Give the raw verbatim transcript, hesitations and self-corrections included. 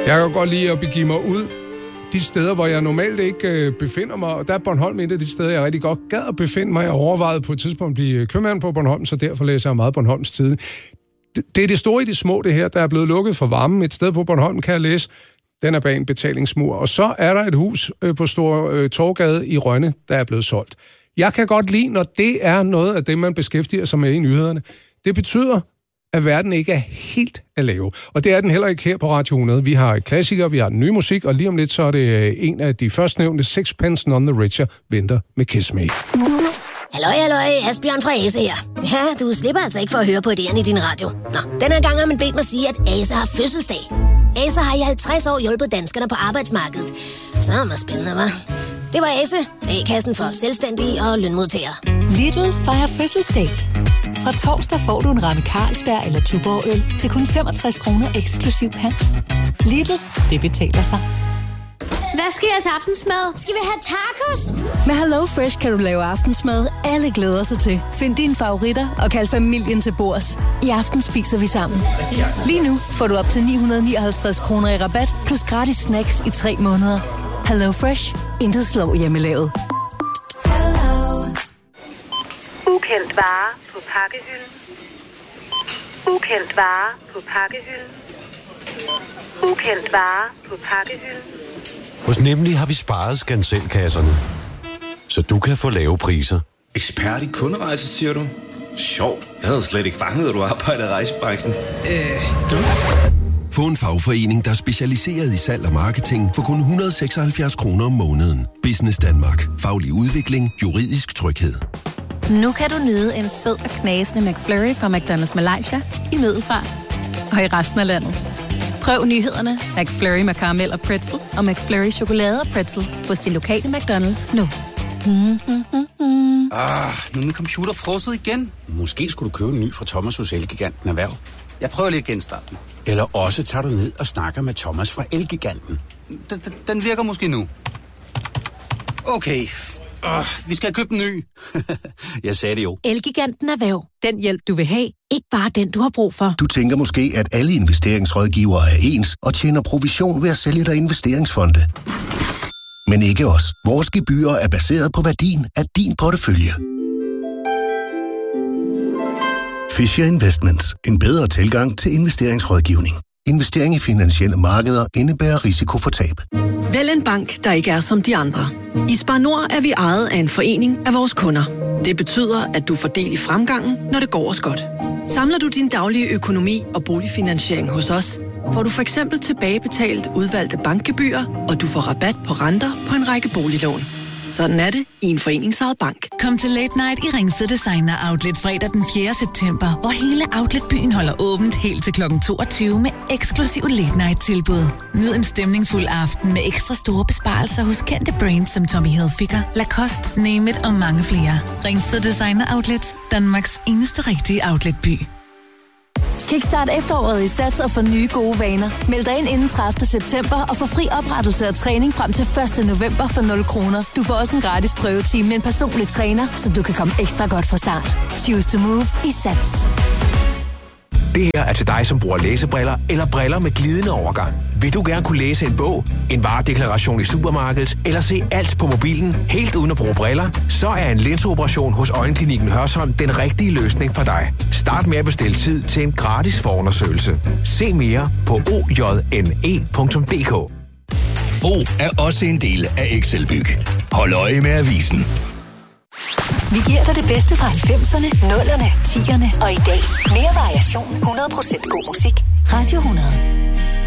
Jeg kan godt lide at begive mig ud de steder, hvor jeg normalt ikke øh, befinder mig, og der er Bornholm et af de steder, jeg rigtig godt gad at befinde mig. Jeg overvejede på et tidspunkt at blive købmand på Bornholm, så derfor læser jeg meget Bornholms Tidende. Det, det er det store i det små, det her, der er blevet lukket for varmen. Et sted på Bornholm kan jeg læse, den er bag en betalingsmur. Og så er der et hus øh, på Store øh, Torvgade i Rønne, der er blevet solgt. Jeg kan godt lide, når det er noget af det, man beskæftiger sig med i nyhederne. Det betyder, at verden ikke er helt at lave. Og det er den heller ikke her på Radio hundrede. Vi har klassikere, vi har den nye musik, og lige om lidt så er det en af de førstnævnte, Sixpence None the Richer, venter med Kiss Me. Halløj, halløj, Asbjørn fra Ase her. Ja, du slipper altså ikke for at høre på idéerne i din radio. Nå, den her gang har man bedt mig sige, at Ase har fødselsdag. Ase har i halvtreds år hjulpet danskerne på arbejdsmarkedet. Så er det spændende, hva'? Det var Ase, A-kassen for selvstændige og lønmodtagere. Lidl fejrer fødselsdag. Fra torsdag får du en ramme Carlsberg eller Tuborg-øl til kun femogtres kroner eksklusiv pant. Lidl, det betaler sig. Hvad skal jeg til aftensmad? Skal vi have tacos? Med Hello Fresh kan du lave aftensmad, alle glæder sig til. Find dine favoritter og kald familien til bords. I aften spiser vi sammen. Lige nu får du op til ni hundrede nioghalvtreds kroner i rabat, plus gratis snacks i tre måneder. Hello Fresh. Intet slår hjemmelavet. Ukendt vare på pakkehylden. Ukendt vare på pakkehylden. Ukendt vare på pakkehylden. Hos Nemlig har vi sparet skanselkasserne, så du kan få lave priser. Ekspert i kunderejser, siger du? Sjovt. Jeg havde slet ikke fanget, at du arbejder i rejsebranchen. Øh, Få en fagforening, der er specialiseret i salg og marketing for kun et hundrede og seksoghalvfjerds kroner om måneden. Business Danmark. Faglig udvikling. Juridisk tryghed. Nu kan du nyde en sød og knasende McFlurry fra McDonald's Malaysia i Middelfart og i resten af landet. Prøv nyhederne McFlurry med karamel og pretzel og McFlurry chokolade og pretzel hos de lokale McDonald's nu. Mm, mm, mm, mm. Ah, nu er min computer frosset igen. Måske skulle du købe en ny fra Thomas hos Elgiganten Erhverv. Jeg prøver lige at genstarte den. Eller også tager du ned og snakker med Thomas fra Elgiganten. Den, den virker måske nu. Okay. Uh, vi skal have købt en ny. Jeg sagde det jo. Elgiganten Erhverv. Den hjælp, du vil have. Ikke bare den, du har brug for. Du tænker måske, at alle investeringsrådgivere er ens og tjener provision ved at sælge dig investeringsfonde. Men ikke os. Vores gebyrer er baseret på værdien af din portefølje. Fisher Investments. En bedre tilgang til investeringsrådgivning. Investering i finansielle markeder indebærer risiko for tab. Vælg en bank, der ikke er som de andre. I Spar Nord er vi ejet af en forening af vores kunder. Det betyder, at du får del i fremgangen, når det går os godt. Samler du din daglige økonomi og boligfinansiering hos os, får du for eksempel tilbagebetalt udvalgte bankgebyrer, og du får rabat på renter på en række boliglån. Sådan er det i en foreningsejet bank. Kom til Late Night i Ringsted Designer Outlet fredag den fjerde september, hvor hele Outlet-byen holder åbent helt til klokken toogtyve med eksklusive Late Night-tilbud. Nyd en stemningsfuld aften med ekstra store besparelser hos kendte brands som Tommy Hilfiger, Lacoste, Name It og mange flere. Ringsted Designer Outlet, Danmarks eneste rigtige outlet-by. Kickstart efteråret i Sats og få nye gode vaner. Meld dig ind inden tredivte september og få fri oprettelse og træning frem til første november for nul kroner. Du får også en gratis prøvetime med en personlig træner, så du kan komme ekstra godt fra start. Choose to move i Sats. Det her er til dig, som bruger læsebriller eller briller med glidende overgang. Vil du gerne kunne læse en bog, en varedeklaration i supermarkedet eller se alt på mobilen helt uden at bruge briller? Så er en linseoperation hos Øjenklinikken Hørsholm den rigtige løsning for dig. Start med at bestille tid til en gratis forundersøgelse. Se mere på o j n e punktum d k. Fo er også en del af Excelbyg. Hold øje med avisen. Vi giver dig det bedste fra halvfemserne, nullerne, tierne og i dag. Mere variation, hundrede procent god musik. Radio hundrede.